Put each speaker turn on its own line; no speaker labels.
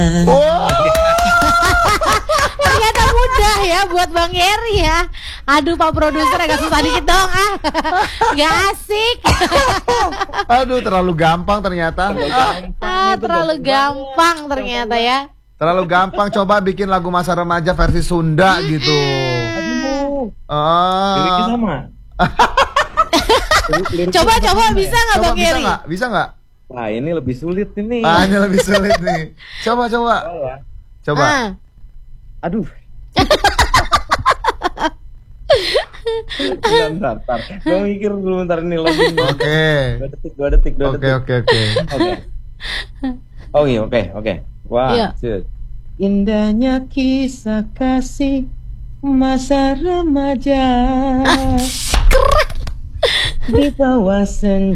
Oh.
Ternyata mudah ya buat Bang Heri ya. Aduh Pak Produser agak susah dikit dong Gak asik.
Aduh terlalu gampang ternyata.
Terlalu gampang ternyata ya.
Terlalu gampang, coba bikin lagu masa remaja versi Sunda gitu.
Liriknya sama.
Coba bisa nggak Bang Heri?
Bisa nggak?
Wah ini lebih sulit ini.
Ini lebih sulit nih. Coba.
Aduh. Bentar. Gue mikir dulu bentar ini lagi.
Oke.
2 detik. Oke. Wah, indahnya kisah kasih masa remaja. Di bawah